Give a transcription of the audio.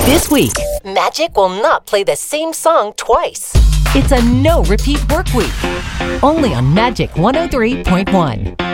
This week, Magic will not play the same song twice. it's a no repeat work week. Only on Magic 103.1.